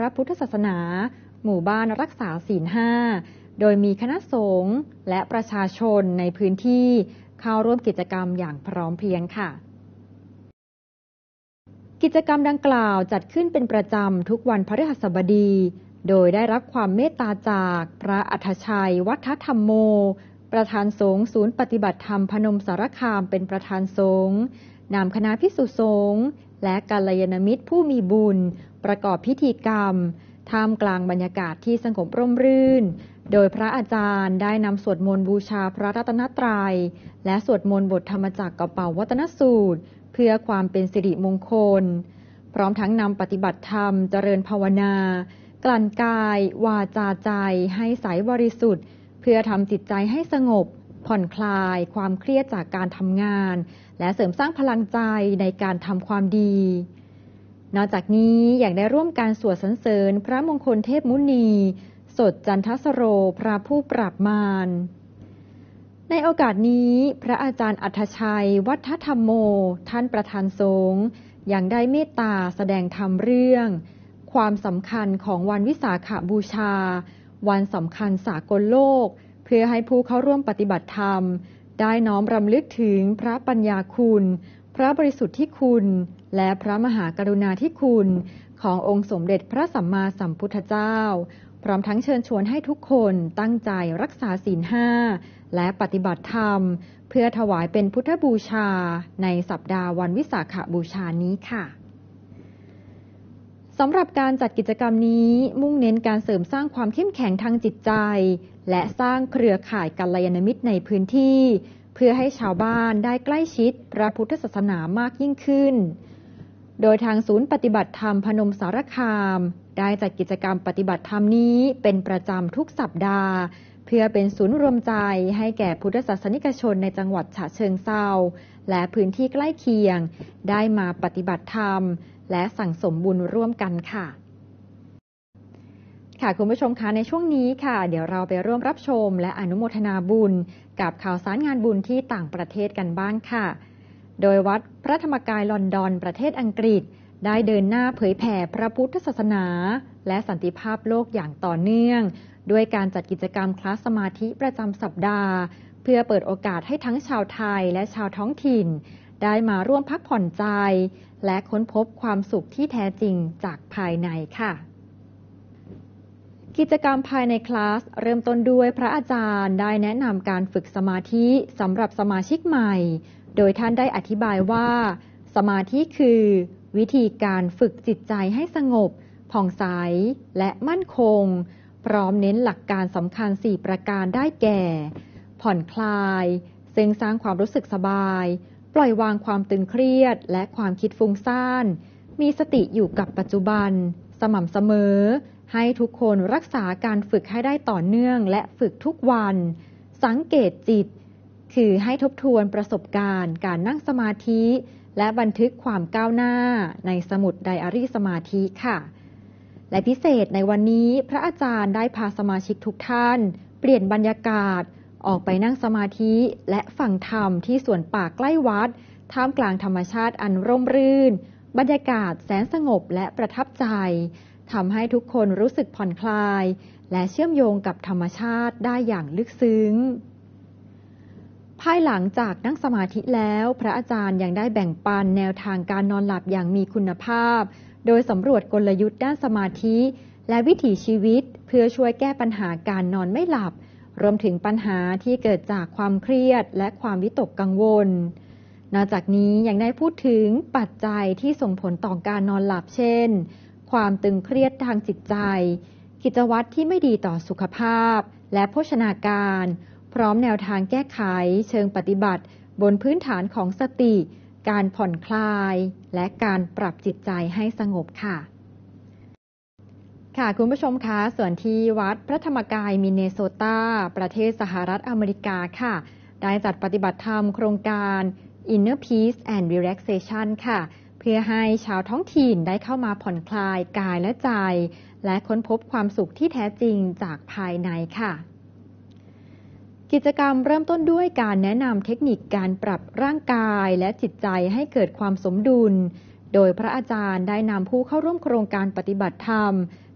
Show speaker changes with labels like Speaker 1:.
Speaker 1: พุทธศาสนาหมู่บ้านรักษาศีล 5โดยมีคณะสงฆ์และประชาชนในพื้นที่เข้าร่วมกิจกรรมอย่างพร้อมเพรียงค่ะกิจกรรมดังกล่าวจัดขึ้นเป็นประจำทุกวันพฤหัสบดีโดยได้รับความเมตตาจากพระอัฏฐชัยวัฒธรรมโมประธานสงฆ์ศูนย์ปฏิบัติธรรมพนมสารคามเป็นประธานสงฆ์นำคณะภิกษุสงฆ์และกัลยาณมิตรผู้มีบุญประกอบพิธีกรรมท่ามกลางบรรยากาศที่สงบร่มรื่นโดยพระอาจารย์ได้นำสวดมนต์บูชาพระรัตนตรัยและสวดมนต์บทธรรมจักรกเป่าวัตนสูตรเพื่อความเป็นสิริมงคลพร้อมทั้งนำปฏิบัติธรรมเจริญภาวนากลั่นกายวาจาใจให้ใสบริสุทธิ์เพื่อทำจิตใจให้สงบผ่อนคลายความเครียดจากการทำงานและเสริมสร้างพลังใจในการทำความดีนอกจากนี้ยังได้ร่วมการสวดสรรเสริญพระมงคลเทพมุนีสดจันทสโรพระผู้ปราบมารในโอกาสนี้พระอาจารย์อัฏฐชัยวัฒธรรมโมท่านประธานสงฆ์ยังได้เมตตาแสดงธรรมเรื่องความสำคัญของวันวิสาขบูชาวันสำคัญสากลโลกเพื่อให้ผู้เข้าร่วมปฏิบัติธรรมได้น้อมรำลึกถึงพระปัญญาคุณพระบริสุทธิ์ที่คุณและพระมหากรุณาธิคุณขององค์สมเด็จพระสัมมาสัมพุทธเจ้าพร้อมทั้งเชิญชวนให้ทุกคนตั้งใจรักษาศีล 5และปฏิบัติธรรมเพื่อถวายเป็นพุทธบูชาในสัปดาห์วันวิสาขบูชานี้ค่ะสำหรับการจัดกิจกรรมนี้มุ่งเน้นการเสริมสร้างความเข้มแข็งทางจิตใจและสร้างเครือข่ายกัลยาณมิตรในพื้นที่เพื่อให้ชาวบ้านได้ใกล้ชิดพระพุทธศาสนามากยิ่งขึ้นโดยทางศูนย์ปฏิบัติธรรมพนมสารคามได้จัดกิจกรรมปฏิบัติธรรมนี้เป็นประจำทุกสัปดาห์เพื่อเป็นศูนย์รวมใจให้แก่พุทธศาสนิกชนในจังหวัดฉะเชิงเทราและพื้นที่ใกล้เคียงได้มาปฏิบัติธรรมและสั่งสมบุญร่วมกันค่ะคุณผู้ชมคะในช่วงนี้ค่ะเดี๋ยวเราไปร่วมรับชมและอนุโมทนาบุญกับข่าวสารงานบุญที่ต่างประเทศกันบ้างค่ะโดยวัดพระธรรมกายลอนดอนประเทศอังกฤษได้เดินหน้าเผยแผ่พระพุทธศาสนาและสันติภาพโลกอย่างต่อเนื่องด้วยการจัดกิจกรรมคลาสสมาธิประจำสัปดาห์เพื่อเปิดโอกาสให้ทั้งชาวไทยและชาวท้องถิ่นได้มาร่วมพักผ่อนใจและค้นพบความสุขที่แท้จริงจากภายในค่ะกิจกรรมภายในคลาสเริ่มต้นด้วยพระอาจารย์ได้แนะนำการฝึกสมาธิสำหรับสมาชิกใหม่โดยท่านได้อธิบายว่าสมาธิคือวิธีการฝึกจิตใจให้สงบผ่องใสและมั่นคงพร้อมเน้นหลักการสำคัญ4ประการได้แก่ผ่อนคลายซึ่งสร้างความรู้สึกสบายปล่อยวางความตึงเครียดและความคิดฟุ้งซ่านมีสติอยู่กับปัจจุบันสม่ำเสมอให้ทุกคนรักษาการฝึกให้ได้ต่อเนื่องและฝึกทุกวันสังเกตจิตคือให้ทบทวนประสบการณ์การนั่งสมาธิและบันทึกความก้าวหน้าในสมุดไดอารี่สมาธิค่ะและพิเศษในวันนี้พระอาจารย์ได้พาสมาชิกทุกท่านเปลี่ยนบรรยากาศออกไปนั่งสมาธิและฟังธรรมที่สวนป่าใกล้วัดท่ามกลางธรรมชาติอันร่มรื่นบรรยากาศแสนสงบและประทับใจทำให้ทุกคนรู้สึกผ่อนคลายและเชื่อมโยงกับธรรมชาติได้อย่างลึกซึ้งภายหลังจากนั่งสมาธิแล้วพระอาจารย์ยังได้แบ่งปันแนวทางการนอนหลับอย่างมีคุณภาพโดยสำรวจกลยุทธ์ด้านสมาธิและวิถีชีวิตเพื่อช่วยแก้ปัญหาการนอนไม่หลับรวมถึงปัญหาที่เกิดจากความเครียดและความวิตกกังวลนอกจากนี้ยังได้พูดถึงปัจจัยที่ส่งผลต่อการนอนหลับเช่นความตึงเครียดทางจิตใจกิจวัตรที่ไม่ดีต่อสุขภาพและโภชนาการพร้อมแนวทางแก้ไขเชิงปฏิบัติบนพื้นฐานของสติการผ่อนคลายและการปรับจิตใจให้สงบค่ะคุณผู้ชมคะส่วนที่วัดพระธรรมกายมินเนโซตาประเทศสหรัฐอเมริกาค่ะได้จัดปฏิบัติธรรมโครงการ Inner Peace and Relaxation ค่ะเพื่อให้ชาวท้องถิ่นได้เข้ามาผ่อนคลายกายและใจและค้นพบความสุขที่แท้จริงจากภายในค่ะกิจกรรมเริ่มต้นด้วยการแนะนำเทคนิคการปรับร่างกายและจิตใจให้เกิดความสมดุลโดยพระอาจารย์ได้นำผู้เข้าร่วมโครงการปฏิบัติธรรม